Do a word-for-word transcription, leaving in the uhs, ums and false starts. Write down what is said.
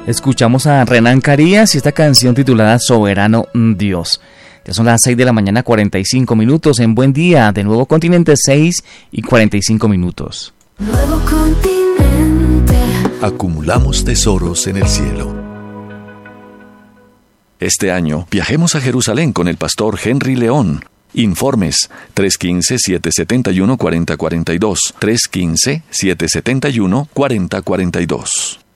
Escuchamos a Renan Carías y esta canción titulada Soberano Dios. Ya son las seis de la mañana, cuarenta y cinco minutos. En Buen Día de Nuevo Continente, seis y cuarenta y cinco minutos. Nuevo Continente. Acumulamos tesoros en el cielo. Este año viajemos a Jerusalén con el pastor Henry León. Informes tres uno cinco, siete siete uno, cuatro cero cuatro dos, tres uno cinco, siete siete uno, cuatro cero cuatro dos.